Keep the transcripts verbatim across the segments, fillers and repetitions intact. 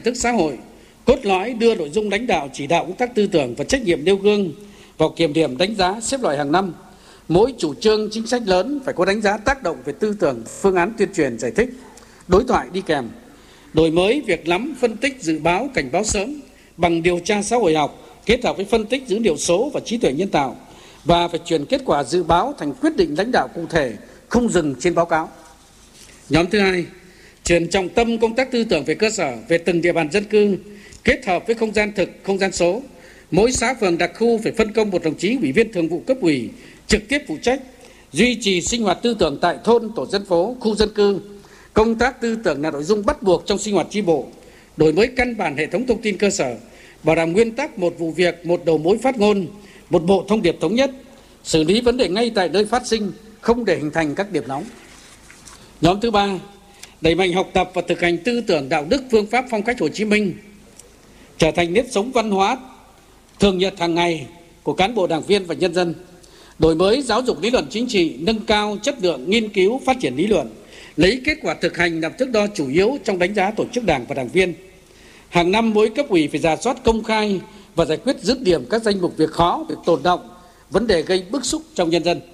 thức xã hội, cốt lõi đưa nội dung lãnh đạo chỉ đạo công tác tư tưởng và trách nhiệm nêu gương vào kiểm điểm đánh giá xếp loại hàng năm. Mỗi chủ trương chính sách lớn phải có đánh giá tác động về tư tưởng, phương án tuyên truyền giải thích, đối thoại đi kèm. Đổi mới việc nắm, phân tích, dự báo, cảnh báo sớm bằng điều tra xã hội học kết hợp với phân tích dữ liệu số và trí tuệ nhân tạo, và phải chuyển kết quả dự báo thành quyết định lãnh đạo cụ thể, không dừng trên báo cáo. Nhóm thứ hai, chuyển trọng tâm công tác tư tưởng về cơ sở, về từng địa bàn dân cư, kết hợp với không gian thực, không gian số. Mỗi xã phường đặc khu phải phân công một đồng chí ủy viên thường vụ cấp ủy trực tiếp phụ trách duy trì sinh hoạt tư tưởng tại thôn, tổ dân phố, khu dân cư. Công tác tư tưởng là nội dung bắt buộc trong sinh hoạt chi bộ. Đổi mới căn bản hệ thống thông tin cơ sở, bảo đảm nguyên tắc một vụ việc, một đầu mối phát ngôn, một bộ thông điệp thống nhất, xử lý vấn đề ngay tại nơi phát sinh, không để hình thành các điểm nóng. Nhóm thứ ba, đẩy mạnh học tập và thực hành tư tưởng đạo đức, phương pháp, phong cách Hồ Chí Minh trở thành nếp sống văn hóa thường nhật hàng ngày của cán bộ, đảng viên và nhân dân. Đổi mới giáo dục lý luận chính trị, nâng cao chất lượng nghiên cứu, phát triển lý luận, lấy kết quả thực hành làm thước đo chủ yếu trong đánh giá tổ chức đảng và đảng viên. Hàng năm mỗi cấp ủy phải rà soát công khai và giải quyết dứt điểm các danh mục việc khó, việc tồn đọng, vấn đề gây bức xúc trong nhân dân.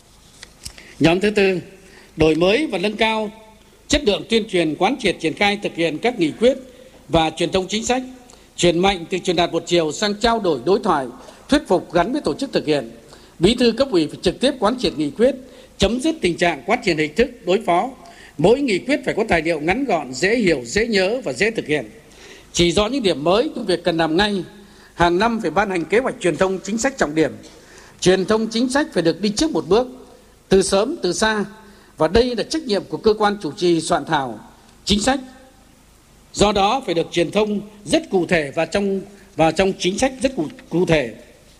Nhóm thứ tư, đổi mới và nâng cao chất lượng tuyên truyền, quán triệt, triển khai thực hiện các nghị quyết và truyền thông chính sách, chuyển mạnh từ truyền đạt một chiều sang trao đổi, đối thoại, thuyết phục gắn với tổ chức thực hiện. Bí thư cấp ủy phải trực tiếp quán triệt nghị quyết, chấm dứt tình trạng quán triệt hình thức đối phó. Mỗi nghị quyết phải có tài liệu ngắn gọn, dễ hiểu, dễ nhớ và dễ thực hiện. Chỉ rõ những điểm mới, những việc cần làm ngay. Hàng năm phải ban hành kế hoạch truyền thông chính sách trọng điểm. Truyền thông chính sách phải được đi trước một bước, từ sớm, từ xa. Và đây là trách nhiệm của cơ quan chủ trì soạn thảo chính sách. Do đó phải được truyền thông rất cụ thể và trong và trong chính sách rất cụ, cụ thể.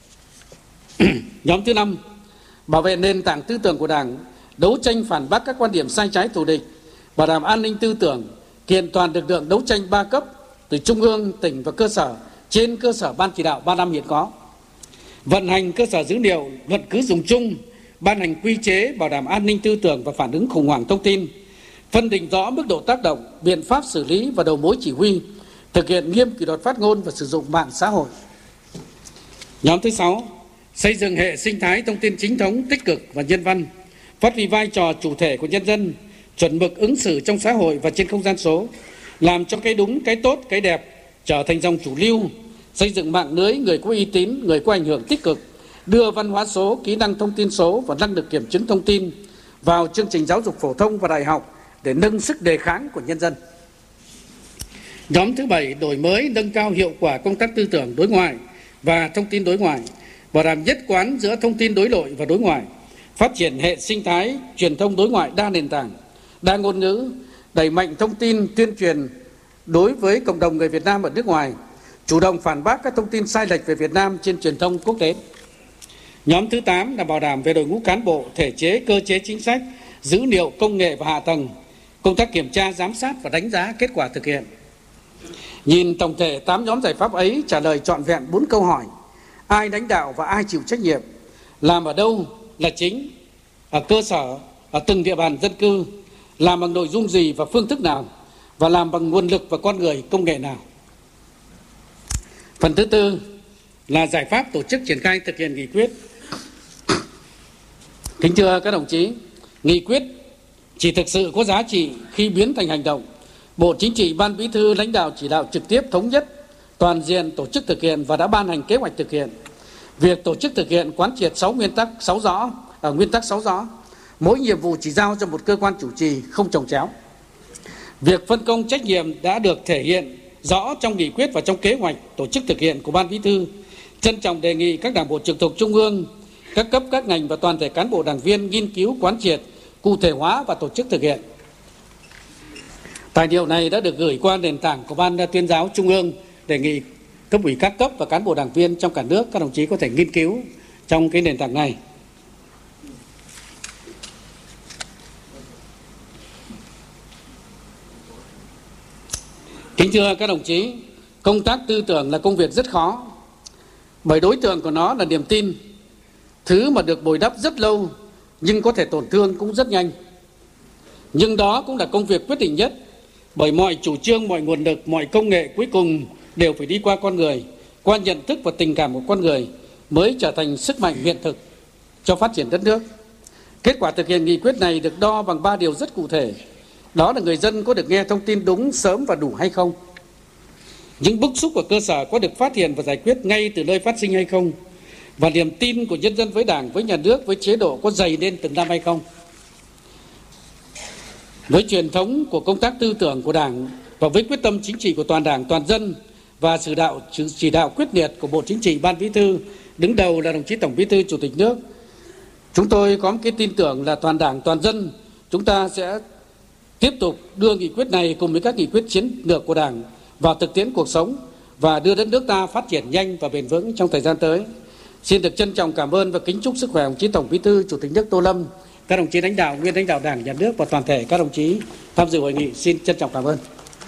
Nhóm thứ năm, bảo vệ nền tảng tư tưởng của Đảng, đấu tranh phản bác các quan điểm sai trái thù địch, bảo đảm an ninh tư tưởng, kiện toàn lực lượng đấu tranh ba cấp từ trung ương, tỉnh và cơ sở trên cơ sở ban chỉ đạo ba năm hiện có. Vận hành cơ sở dữ liệu luận cứ dùng chung, ban hành quy chế bảo đảm an ninh tư tưởng và phản ứng khủng hoảng thông tin, phân định rõ mức độ tác động, biện pháp xử lý và đầu mối chỉ huy, thực hiện nghiêm kỷ luật phát ngôn và sử dụng mạng xã hội. Nhóm thứ sáu, xây dựng hệ sinh thái thông tin chính thống, tích cực và nhân văn, phát huy vai trò chủ thể của nhân dân, chuẩn mực ứng xử trong xã hội và trên không gian số, làm cho cái đúng, cái tốt, cái đẹp trở thành dòng chủ lưu, xây dựng mạng lưới người có uy tín, người có ảnh hưởng tích cực, đưa văn hóa số, kỹ năng thông tin số và năng lực kiểm chứng thông tin vào chương trình giáo dục phổ thông và đại học để nâng sức đề kháng của nhân dân. Nhóm thứ bảy, đổi mới nâng cao hiệu quả công tác tư tưởng đối ngoại và thông tin đối ngoại, bảo đảm nhất quán giữa thông tin đối nội và đối ngoại, phát triển hệ sinh thái truyền thông đối ngoại đa nền tảng, đa ngôn ngữ, đẩy mạnh thông tin tuyên truyền đối với cộng đồng người Việt Nam ở nước ngoài, chủ động phản bác các thông tin sai lệch về Việt Nam trên truyền thông quốc tế. Nhóm thứ tám là bảo đảm về đội ngũ cán bộ, thể chế, cơ chế chính sách, dữ liệu, công nghệ và hạ tầng, công tác kiểm tra, giám sát và đánh giá kết quả thực hiện. Nhìn tổng thể tám nhóm giải pháp ấy trả lời trọn vẹn bốn câu hỏi: ai lãnh đạo và ai chịu trách nhiệm, làm ở đâu là chính, ở cơ sở, ở từng địa bàn dân cư, làm bằng nội dung gì và phương thức nào, và làm bằng nguồn lực và con người, công nghệ nào. Phần thứ tư là giải pháp tổ chức triển khai thực hiện nghị quyết. Kính thưa các đồng chí, nghị quyết chỉ thực sự có giá trị khi biến thành hành động. Bộ Chính trị, Ban Bí thư, lãnh đạo chỉ đạo trực tiếp, thống nhất, toàn diện tổ chức thực hiện và đã ban hành kế hoạch thực hiện. Việc tổ chức thực hiện quán triệt sáu nguyên tắc sáu rõ, ở nguyên tắc sáu rõ. Mỗi nhiệm vụ chỉ giao cho một cơ quan chủ trì, không chồng chéo. Việc phân công trách nhiệm đã được thể hiện rõ trong nghị quyết và trong kế hoạch tổ chức thực hiện của Ban Bí thư. Trân trọng đề nghị các đảng bộ trực thuộc trung ương, các cấp, các ngành và toàn thể cán bộ đảng viên nghiên cứu, quán triệt, cụ thể hóa và tổ chức thực hiện. Tài liệu này đã được gửi qua nền tảng của Ban Tuyên giáo Trung ương, đề nghị cấp ủy các cấp và cán bộ đảng viên trong cả nước, các đồng chí có thể nghiên cứu trong cái nền tảng này. Kính thưa các đồng chí, công tác tư tưởng là công việc rất khó, bởi đối tượng của nó là niềm tin, thứ mà được bồi đắp rất lâu nhưng có thể tổn thương cũng rất nhanh. Nhưng đó cũng là công việc quyết định nhất Bởi mọi chủ trương, mọi nguồn lực, mọi công nghệ cuối cùng đều phải đi qua con người, qua nhận thức và tình cảm của con người mới trở thành sức mạnh hiện thực cho phát triển đất nước. Kết quả thực hiện nghị quyết này được đo bằng ba điều rất cụ thể. Đó là người dân có được nghe thông tin đúng, sớm và đủ hay không? Những bức xúc của cơ sở có được phát hiện và giải quyết ngay từ nơi phát sinh hay không? Và niềm tin của nhân dân với Đảng, với nhà nước, với chế độ có dày lên từng năm hay không? Với truyền thống của công tác tư tưởng của Đảng và với quyết tâm chính trị của toàn Đảng, toàn dân và sự đạo chỉ đạo quyết liệt của Bộ Chính trị, Ban Bí thư, đứng đầu là đồng chí Tổng Bí thư Chủ tịch nước, chúng tôi có một cái tin tưởng là toàn Đảng, toàn dân chúng ta sẽ tiếp tục đưa nghị quyết này cùng với các nghị quyết chiến lược của Đảng vào thực tiễn cuộc sống và đưa đất nước ta phát triển nhanh và bền vững trong thời gian tới. Xin được trân trọng cảm ơn và kính chúc sức khỏe đồng chí Tổng Bí thư Chủ tịch nước Tô Lâm, các đồng chí lãnh đạo, nguyên lãnh đạo Đảng, Nhà nước và toàn thể các đồng chí tham dự hội nghị. Xin trân trọng cảm ơn.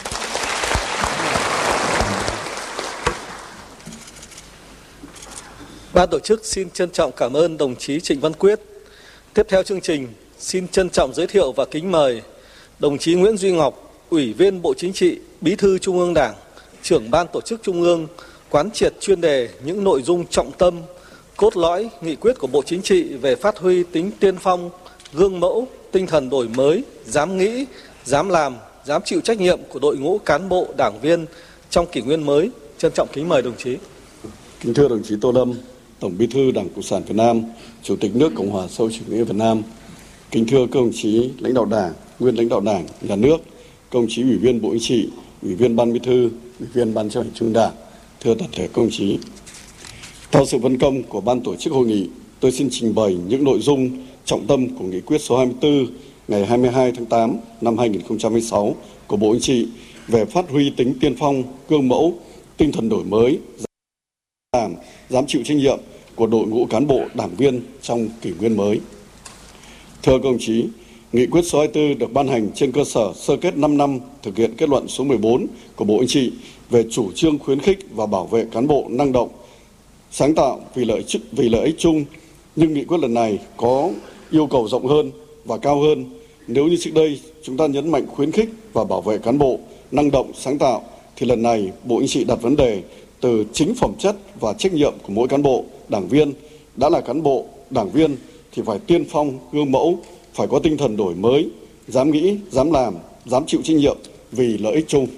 Ban tổ chức xin trân trọng cảm ơn đồng chí Trịnh Văn Quyết. Tiếp theo chương trình, xin trân trọng giới thiệu và kính mời đồng chí Nguyễn Duy Ngọc, Ủy viên Bộ Chính trị, Bí thư Trung ương Đảng, Trưởng Ban Tổ chức Trung ương, quán triệt chuyên đề những nội dung trọng tâm, cốt lõi nghị quyết của Bộ Chính trị về phát huy tính tiên phong, gương mẫu, tinh thần đổi mới, dám nghĩ, dám làm, dám chịu trách nhiệm của đội ngũ cán bộ, đảng viên trong kỷ nguyên mới. Trân trọng kính mời đồng chí. Kính thưa đồng chí Tô Lâm, Tổng Bí thư Đảng Cộng sản Việt Nam, Chủ tịch nước Cộng hòa xã hội chủ nghĩa Việt Nam. Kính thưa các đồng chí lãnh đạo Đảng, nguyên lãnh đạo Đảng, Nhà nước, các đồng chí Ủy viên Bộ Chính trị, Ủy viên Ban Bí thư, Ủy viên Ban chấp hành Trung ương Đảng, thưa toàn thể các đồng chí. Theo sự phân công của Ban tổ chức hội nghị, tôi xin trình bày những nội dung trọng tâm của nghị quyết số hai mươi tư ngày hai mươi hai tháng tám năm hai nghìn không trăm hai mươi sáu của Bộ Chính trị về phát huy tính tiên phong, gương mẫu, tinh thần đổi mới, dám, dám chịu trách nhiệm của đội ngũ cán bộ, đảng viên trong kỷ nguyên mới. Thưa các đồng chí, nghị quyết số hai mươi tư được ban hành trên cơ sở sơ kết năm năm thực hiện kết luận số mười bốn của Bộ Chính trị về chủ trương khuyến khích và bảo vệ cán bộ năng động, sáng tạo vì lợi ích vì lợi ích chung, nhưng nghị quyết lần này có yêu cầu rộng hơn và cao hơn. Nếu như trước đây chúng ta nhấn mạnh khuyến khích và bảo vệ cán bộ năng động, sáng tạo, thì lần này Bộ Chính trị đặt vấn đề từ chính phẩm chất và trách nhiệm của mỗi cán bộ, đảng viên. Đã là cán bộ, đảng viên thì phải tiên phong, gương mẫu, phải có tinh thần đổi mới, dám nghĩ, dám làm, dám chịu trách nhiệm vì lợi ích chung.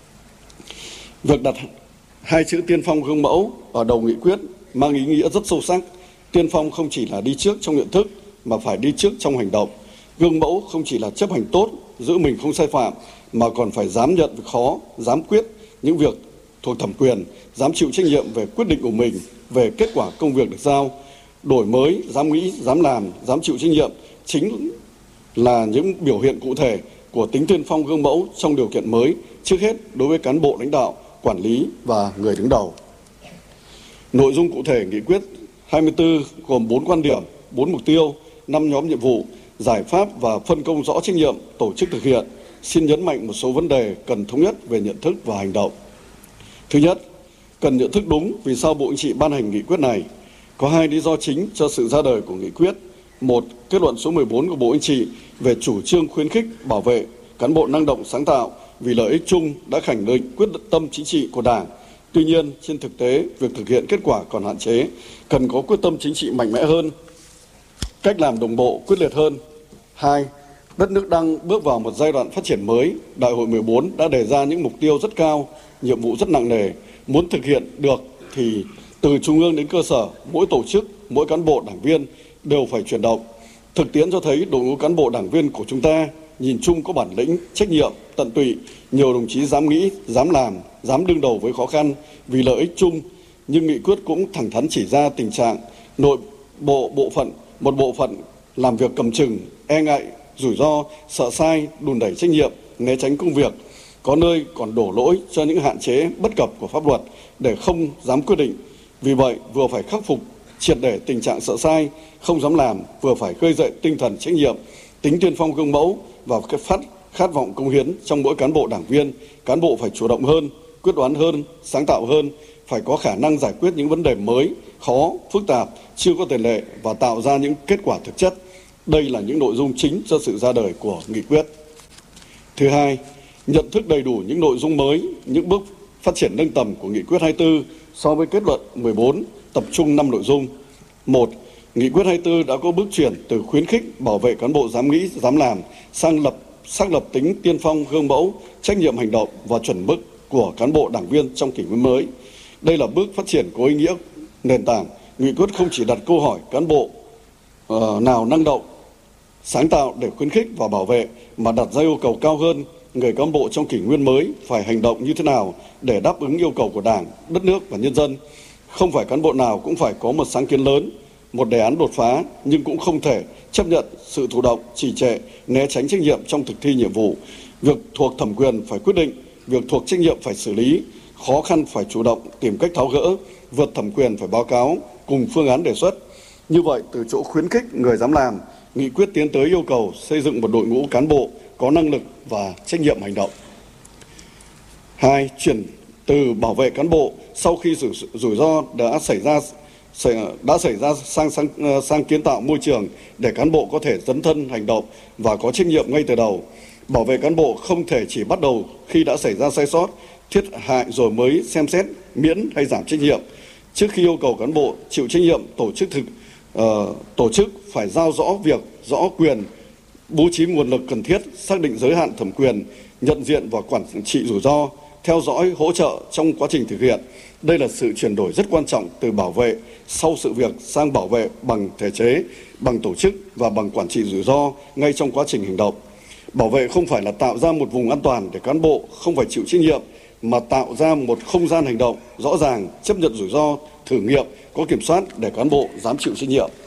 Việc đặt hai chữ tiên phong, gương mẫu ở đầu nghị quyết mang ý nghĩa rất sâu sắc. Tiên phong không chỉ là đi trước trong nhận thức mà phải đi trước trong hành động. Gương mẫu không chỉ là chấp hành tốt, giữ mình không sai phạm, mà còn phải dám nhận việc khó, dám quyết những việc thuộc thẩm quyền, dám chịu trách nhiệm về quyết định của mình, về kết quả công việc được giao. Đổi mới, dám nghĩ, dám làm, dám chịu trách nhiệm chính là những biểu hiện cụ thể của tính tiên phong, gương mẫu trong điều kiện mới, trước hết đối với cán bộ lãnh đạo, quản lý và người đứng đầu. Nội dung cụ thể nghị quyết hai mươi tư gồm bốn quan điểm, bốn mục tiêu, năm nhóm nhiệm vụ, giải pháp và phân công rõ trách nhiệm tổ chức thực hiện. Xin nhấn mạnh một số vấn đề cần thống nhất về nhận thức và hành động. Thứ nhất, cần nhận thức đúng vì sao Bộ Chính trị ban hành nghị quyết này. Có hai lý do chính cho sự ra đời của nghị quyết. Một, kết luận số mười bốn của Bộ Chính trị về chủ trương khuyến khích, bảo vệ cán bộ năng động, sáng tạo vì lợi ích chung đã khẳng định quyết tâm chính trị của Đảng. Tuy nhiên, trên thực tế, việc thực hiện kết quả còn hạn chế, cần có quyết tâm chính trị mạnh mẽ hơn, cách làm đồng bộ, quyết liệt hơn. Hai, đất nước đang bước vào một giai đoạn phát triển mới. Đại hội mười bốn đã đề ra những mục tiêu rất cao, nhiệm vụ rất nặng nề. Muốn thực hiện được thì từ trung ương đến cơ sở, mỗi tổ chức, mỗi cán bộ đảng viên đều phải chuyển động. Thực tiễn cho thấy đội ngũ cán bộ đảng viên của chúng ta nhìn chung có bản lĩnh, trách nhiệm, tận tụy, nhiều đồng chí dám nghĩ, dám làm, dám đương đầu với khó khăn vì lợi ích chung. Nhưng nghị quyết cũng thẳng thắn chỉ ra tình trạng nội bộ bộ phận, một bộ phận làm việc cầm chừng, e ngại, rủi ro, sợ sai, đùn đẩy trách nhiệm, né tránh công việc. Có nơi còn đổ lỗi cho những hạn chế bất cập của pháp luật để không dám quyết định. Vì vậy, vừa phải khắc phục triệt để tình trạng sợ sai, không dám làm, vừa phải khơi dậy tinh thần trách nhiệm, tính tiên phong, gương mẫu và cái phát khát vọng cống hiến trong mỗi cán bộ đảng viên. Cán bộ phải chủ động hơn, quyết đoán hơn, sáng tạo hơn, phải có khả năng giải quyết những vấn đề mới, khó, phức tạp, chưa có tiền lệ và tạo ra những kết quả thực chất. Đây là những nội dung chính cho sự ra đời của nghị quyết. Thứ hai, nhận thức đầy đủ những nội dung mới, những bước phát triển nâng tầm của Nghị quyết hai mươi tư so với kết luận mười bốn, tập trung năm nội dung. Một, Nghị quyết hai mươi tư đã có bước chuyển từ khuyến khích bảo vệ cán bộ dám nghĩ, dám làm sang lập xác lập tính tiên phong, gương mẫu, trách nhiệm hành động và chuẩn mực của cán bộ đảng viên trong kỷ nguyên mới. Đây là bước phát triển có ý nghĩa nền tảng. Nghị quyết không chỉ đặt câu hỏi cán bộ uh, nào năng động, sáng tạo để khuyến khích và bảo vệ, mà đặt ra yêu cầu cao hơn, người cán bộ trong kỷ nguyên mới phải hành động như thế nào để đáp ứng yêu cầu của Đảng, đất nước và nhân dân. Không phải cán bộ nào cũng phải có một sáng kiến lớn, một đề án đột phá, nhưng cũng không thể chấp nhận sự thụ động, trì trệ, né tránh trách nhiệm trong thực thi nhiệm vụ. Việc thuộc thẩm quyền phải quyết định, việc thuộc trách nhiệm phải xử lý, khó khăn phải chủ động tìm cách tháo gỡ, vượt thẩm quyền phải báo cáo cùng phương án đề xuất. Như vậy, từ chỗ khuyến khích người dám làm, Nghị quyết tiến tới yêu cầu xây dựng một đội ngũ cán bộ có năng lực và trách nhiệm hành động. Hai, chuyển từ bảo vệ cán bộ sau khi rủi, rủi ro đã xảy ra đã xảy ra sang, sang sang kiến tạo môi trường để cán bộ có thể dấn thân hành động và có trách nhiệm ngay từ đầu. Bảo vệ cán bộ không thể chỉ bắt đầu khi đã xảy ra sai sót, thiết hại rồi mới xem xét miễn hay giảm trách nhiệm. Trước khi yêu cầu cán bộ chịu trách nhiệm, tổ chức thực uh, tổ chức phải giao rõ việc, rõ quyền, bố trí nguồn lực cần thiết, xác định giới hạn thẩm quyền, nhận diện và quản trị rủi ro, theo dõi, hỗ trợ trong quá trình thực hiện. Đây là sự chuyển đổi rất quan trọng từ bảo vệ sau sự việc sang bảo vệ bằng thể chế, bằng tổ chức và bằng quản trị rủi ro ngay trong quá trình hành động. Bảo vệ không phải là tạo ra một vùng an toàn để cán bộ không phải chịu trách nhiệm, mà tạo ra một không gian hành động rõ ràng, chấp nhận rủi ro, thử nghiệm, có kiểm soát để cán bộ dám chịu trách nhiệm.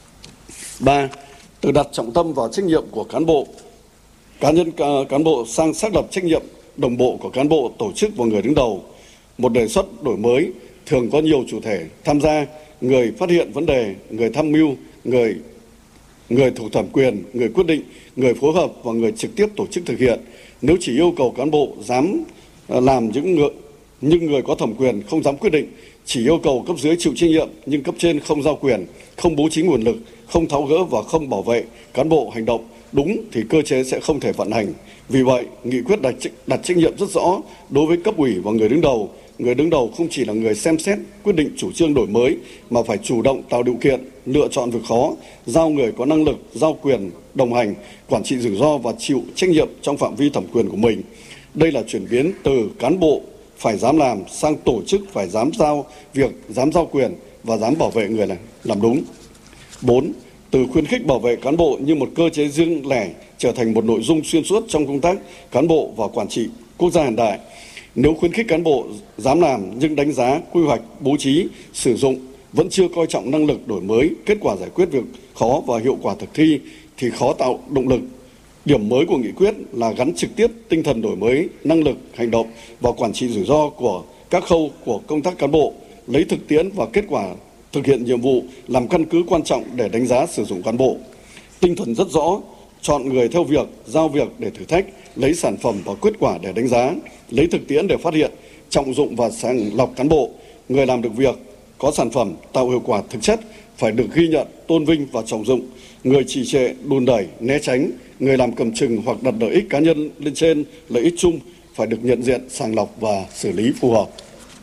Ba, từ đặt trọng tâm vào trách nhiệm của cán bộ, cá nhân cán bộ sang xác lập trách nhiệm đồng bộ của cán bộ, tổ chức và người đứng đầu. Một đề xuất đổi mới thường có nhiều chủ thể tham gia: người phát hiện vấn đề, người tham mưu, người người thuộc thẩm quyền, người quyết định, người phối hợp và người trực tiếp tổ chức thực hiện. Nếu chỉ yêu cầu cán bộ dám làm những người, nhưng người có thẩm quyền không dám quyết định, chỉ yêu cầu cấp dưới chịu trách nhiệm nhưng cấp trên không giao quyền, không bố trí nguồn lực, không tháo gỡ và không bảo vệ cán bộ hành động đúng thì cơ chế sẽ không thể vận hành. Vì vậy, nghị quyết đặt, đặt trách nhiệm rất rõ đối với cấp ủy và người đứng đầu. Người đứng đầu không chỉ là người xem xét, quyết định chủ trương đổi mới, mà phải chủ động tạo điều kiện, lựa chọn việc khó, giao người có năng lực, giao quyền, đồng hành, quản trị rủi ro và chịu trách nhiệm trong phạm vi thẩm quyền của mình. Đây là chuyển biến từ cán bộ phải dám làm sang tổ chức phải dám giao việc, dám giao quyền và dám bảo vệ người làm đúng. Bốn, từ khuyến khích bảo vệ cán bộ như một cơ chế riêng lẻ trở thành một nội dung xuyên suốt trong công tác cán bộ và quản trị quốc gia hiện đại. Nếu khuyến khích cán bộ dám làm nhưng đánh giá, quy hoạch, bố trí, sử dụng vẫn chưa coi trọng năng lực đổi mới, kết quả giải quyết việc khó và hiệu quả thực thi thì khó tạo động lực. Điểm mới của nghị quyết là gắn trực tiếp tinh thần đổi mới, năng lực, hành động và quản trị rủi ro của các khâu của công tác cán bộ, lấy thực tiễn và kết quả thực hiện nhiệm vụ làm căn cứ quan trọng để đánh giá sử dụng cán bộ. Tinh thần rất rõ, chọn người theo việc, giao việc để thử thách, lấy sản phẩm và kết quả để đánh giá, lấy thực tiễn để phát hiện, trọng dụng và sàng lọc cán bộ. Người làm được việc, có sản phẩm, tạo hiệu quả thực chất phải được ghi nhận, tôn vinh và trọng dụng. Người trì trệ, đùn đẩy, né tránh, người làm cầm chừng hoặc đặt lợi ích cá nhân lên trên lợi ích chung phải được nhận diện, sàng lọc và xử lý phù hợp.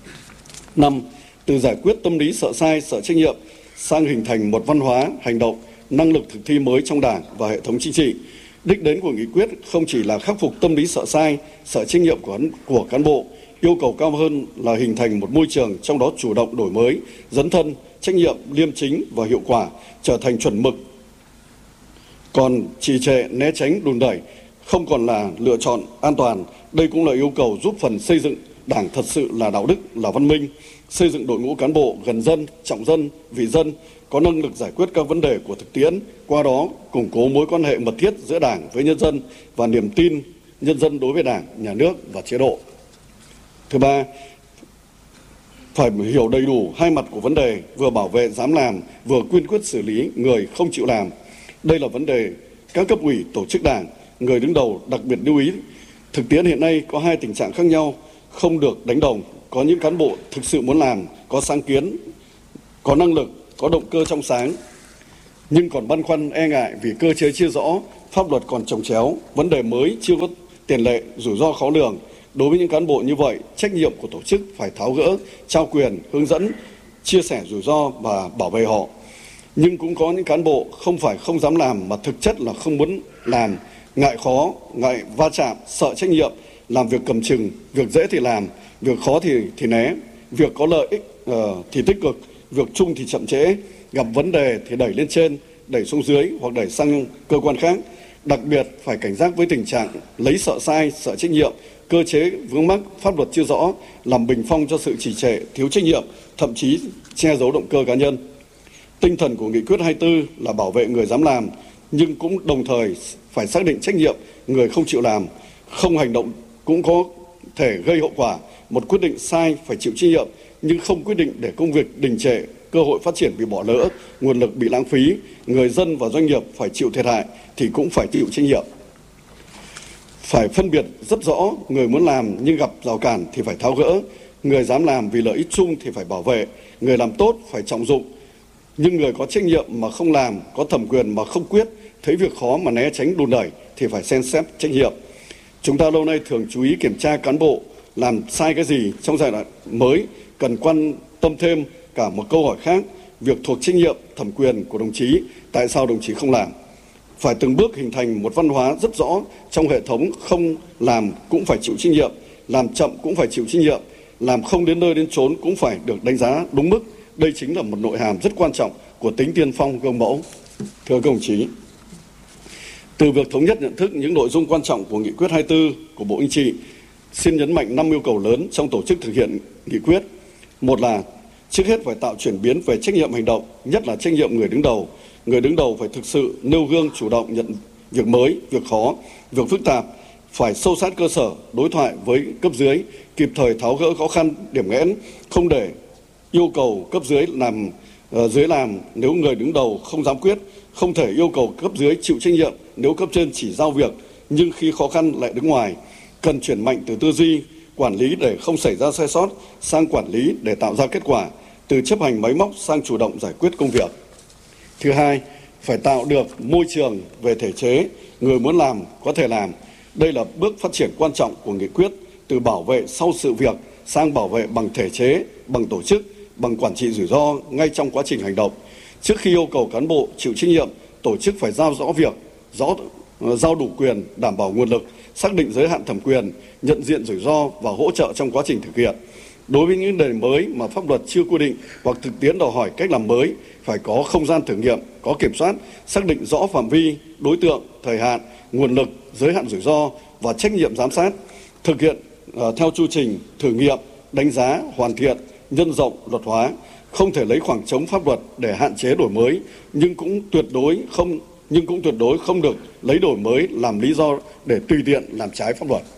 Năm, từ giải quyết tâm lý sợ sai, sợ trách nhiệm sang hình thành một văn hóa, hành động, năng lực thực thi mới trong Đảng và hệ thống chính trị. Đích đến của nghị quyết không chỉ là khắc phục tâm lý sợ sai, sợ trách nhiệm của, của cán bộ, yêu cầu cao hơn là hình thành một môi trường trong đó chủ động đổi mới, dấn thân, trách nhiệm, liêm chính và hiệu quả, trở thành chuẩn mực. Còn trì trệ, né tránh, đùn đẩy không còn là lựa chọn an toàn. Đây cũng là yêu cầu giúp phần xây dựng Đảng thật sự là đạo đức, là văn minh, xây dựng đội ngũ cán bộ gần dân, trọng dân, vì dân, có năng lực giải quyết các vấn đề của thực tiễn, qua đó củng cố mối quan hệ mật thiết giữa Đảng với nhân dân và niềm tin nhân dân đối với Đảng, nhà nước và chế độ. Thứ ba, phải hiểu đầy đủ hai mặt của vấn đề, vừa bảo vệ dám làm, vừa kiên quyết xử lý người không chịu làm. Đây là vấn đề các cấp ủy, tổ chức Đảng, người đứng đầu đặc biệt lưu ý. Thực tiễn hiện nay có hai tình trạng khác nhau, không được đánh đồng. Có những cán bộ thực sự muốn làm, có sáng kiến, có năng lực, có động cơ trong sáng, nhưng còn băn khoăn e ngại vì cơ chế chưa rõ, pháp luật còn chồng chéo, vấn đề mới chưa có tiền lệ, rủi ro khó lường. Đối với những cán bộ như vậy, trách nhiệm của tổ chức phải tháo gỡ, trao quyền, hướng dẫn, chia sẻ rủi ro và bảo vệ họ. Nhưng cũng có những cán bộ không phải không dám làm mà thực chất là không muốn làm, ngại khó, ngại va chạm, sợ trách nhiệm, làm việc cầm chừng, việc dễ thì làm, việc khó thì thì né, việc có lợi ích uh, thì tích cực, việc chung thì chậm trễ, gặp vấn đề thì đẩy lên trên, đẩy xuống dưới hoặc đẩy sang cơ quan khác. Đặc biệt phải cảnh giác với tình trạng lấy sợ sai, sợ trách nhiệm, cơ chế vướng mắc, pháp luật chưa rõ, làm bình phong cho sự trì trệ, thiếu trách nhiệm, thậm chí che giấu động cơ cá nhân. Tinh thần của nghị quyết hai mươi tư là bảo vệ người dám làm, nhưng cũng đồng thời phải xác định trách nhiệm người không chịu làm, không hành động cũng có thể gây hậu quả. Một quyết định sai phải chịu trách nhiệm, nhưng không quyết định để công việc đình trệ, cơ hội phát triển bị bỏ lỡ, nguồn lực bị lãng phí, người dân và doanh nghiệp phải chịu thiệt hại thì cũng phải chịu trách nhiệm. Phải phân biệt rất rõ, người muốn làm nhưng gặp rào cản thì phải tháo gỡ, người dám làm vì lợi ích chung thì phải bảo vệ, người làm tốt phải trọng dụng, nhưng người có trách nhiệm mà không làm, có thẩm quyền mà không quyết, thấy việc khó mà né tránh đùn đẩy thì phải xem xét trách nhiệm. Chúng ta lâu nay thường chú ý kiểm tra cán bộ làm sai cái gì. Trong giai đoạn mới cần quan tâm thêm cả một câu hỏi khác, việc thuộc trách nhiệm, thẩm quyền của đồng chí, tại sao đồng chí không làm? Phải từng bước hình thành một văn hóa rất rõ trong hệ thống, không làm cũng phải chịu trách nhiệm, làm chậm cũng phải chịu trách nhiệm, làm không đến nơi đến chốn cũng phải được đánh giá đúng mức. Đây chính là một nội hàm rất quan trọng của tính tiên phong gương mẫu. Thưa các đồng chí, từ việc thống nhất nhận thức những nội dung quan trọng của nghị quyết hai mươi tư của Bộ Chính trị, xin nhấn mạnh năm yêu cầu lớn trong tổ chức thực hiện nghị quyết. Một là trước hết phải tạo chuyển biến về trách nhiệm hành động, nhất là trách nhiệm người đứng đầu. Người đứng đầu phải thực sự nêu gương, chủ động nhận việc mới, việc khó, việc phức tạp, phải sâu sát cơ sở, đối thoại với cấp dưới, kịp thời tháo gỡ khó khăn, điểm nghẽn, không để yêu cầu cấp dưới làm uh, dưới làm nếu người đứng đầu không dám quyết, không thể yêu cầu cấp dưới chịu trách nhiệm nếu cấp trên chỉ giao việc nhưng khi khó khăn lại đứng ngoài. Cần chuyển mạnh từ tư duy quản lý để không xảy ra sai sót sang quản lý để tạo ra kết quả, từ chấp hành máy móc sang chủ động giải quyết công việc. Thứ hai, phải tạo được môi trường về thể chế, người muốn làm có thể làm. Đây là bước phát triển quan trọng của nghị quyết, từ bảo vệ sau sự việc sang bảo vệ bằng thể chế, bằng tổ chức, bằng quản trị rủi ro ngay trong quá trình hành động. Trước khi yêu cầu cán bộ chịu trách nhiệm, tổ chức phải giao rõ việc, rõ giao đủ quyền, đảm bảo nguồn lực, xác định giới hạn thẩm quyền, nhận diện rủi ro và hỗ trợ trong quá trình thực hiện. Đối với những đề mới mà pháp luật chưa quy định hoặc thực tiễn đòi hỏi cách làm mới, phải có không gian thử nghiệm, có kiểm soát, xác định rõ phạm vi, đối tượng, thời hạn, nguồn lực, giới hạn rủi ro và trách nhiệm giám sát, thực hiện uh, theo chu trình thử nghiệm, đánh giá, hoàn thiện, nhân rộng, luật hóa. Không thể lấy khoảng trống pháp luật để hạn chế đổi mới, nhưng cũng tuyệt đối không nhưng cũng tuyệt đối không được lấy đổi mới làm lý do để tùy tiện làm trái pháp luật.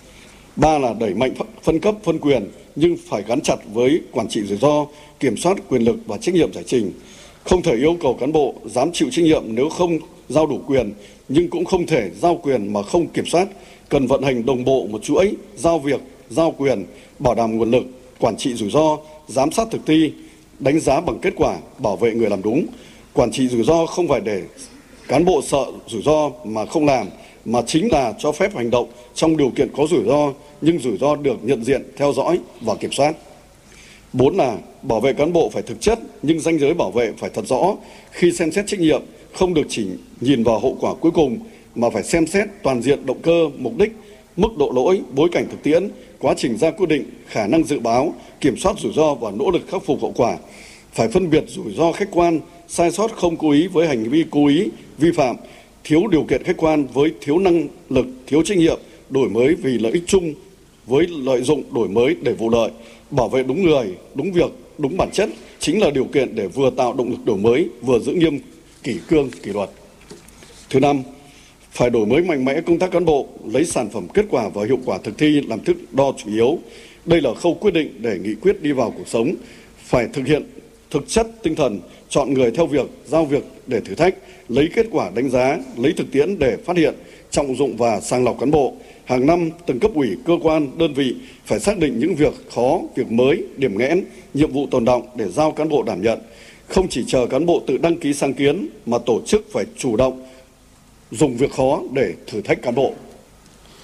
Ba là đẩy mạnh phân cấp, phân quyền, nhưng phải gắn chặt với quản trị rủi ro, kiểm soát quyền lực và trách nhiệm giải trình. Không thể yêu cầu cán bộ dám chịu trách nhiệm nếu không giao đủ quyền, nhưng cũng không thể giao quyền mà không kiểm soát. Cần vận hành đồng bộ một chuỗi, giao việc, giao quyền, bảo đảm nguồn lực, quản trị rủi ro, giám sát thực thi, đánh giá bằng kết quả, bảo vệ người làm đúng. Quản trị rủi ro không phải để cán bộ sợ rủi ro mà không làm, mà chính là cho phép hành động trong điều kiện có rủi ro, nhưng rủi ro được nhận diện, theo dõi và kiểm soát. Bốn là bảo vệ cán bộ phải thực chất, nhưng ranh giới bảo vệ phải thật rõ. Khi xem xét trách nhiệm, không được chỉ nhìn vào hậu quả cuối cùng, mà phải xem xét toàn diện động cơ, mục đích, mức độ lỗi, bối cảnh thực tiễn, quá trình ra quyết định, khả năng dự báo, kiểm soát rủi ro và nỗ lực khắc phục hậu quả. Phải phân biệt rủi ro khách quan, sai sót không cố ý với hành vi cố ý, vi phạm, thiếu điều kiện khách quan với thiếu năng lực, thiếu trách nhiệm, đổi mới vì lợi ích chung với lợi dụng đổi mới để vụ lợi. Bảo vệ đúng người, đúng việc, đúng bản chất chính là điều kiện để vừa tạo động lực đổi mới, vừa giữ nghiêm kỷ cương, kỷ luật. Thứ năm, phải đổi mới mạnh mẽ công tác cán bộ, lấy sản phẩm kết quả và hiệu quả thực thi làm thước đo chủ yếu. Đây là khâu quyết định để nghị quyết đi vào cuộc sống. Phải thực hiện thực chất tinh thần chọn người theo việc, giao việc để thử thách, lấy kết quả đánh giá, lấy thực tiễn để phát hiện, trọng dụng và sàng lọc cán bộ. Hàng năm, từng cấp ủy, cơ quan, đơn vị phải xác định những việc khó, việc mới, điểm nghẽn, nhiệm vụ tồn đọng để giao cán bộ đảm nhận. Không chỉ chờ cán bộ tự đăng ký sáng kiến, mà tổ chức phải chủ động dùng việc khó để thử thách cán bộ.